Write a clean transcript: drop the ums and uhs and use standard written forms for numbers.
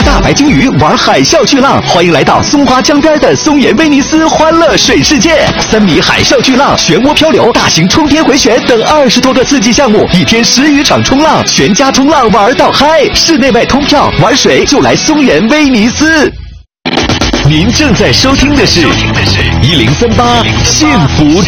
大白鲸鱼玩海啸巨浪，欢迎来到松花江边的松岩威尼斯欢乐水世界，3米海啸巨浪、漩涡漂流、大型冲天回旋等20多个刺激项目，一天10余场冲浪，全家冲浪玩到嗨！室内外通票，玩水就来松岩威尼斯。您正在收听的是1038幸福